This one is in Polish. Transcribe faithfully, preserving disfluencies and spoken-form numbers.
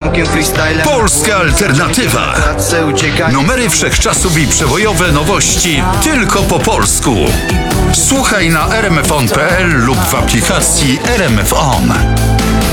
całkiem freestylem. Polska alternatywa. Numery wszechczasów i przebojowe nowości tylko po polsku. Słuchaj na r m f on kropka p l lub w aplikacji R M F On.